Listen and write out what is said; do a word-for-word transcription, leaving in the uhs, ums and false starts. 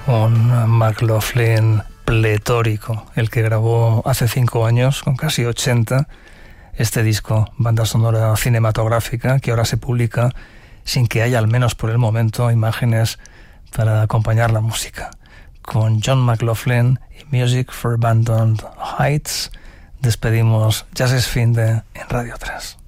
Un McLaughlin pletórico, el que grabó hace cinco años, con casi ochenta, este disco, banda sonora cinematográfica, que ahora se publica sin que haya, al menos por el momento, imágenes para acompañar la música. Con John McLaughlin y Music for Abandoned Heights, despedimos Jazz es Finde en Radio tres.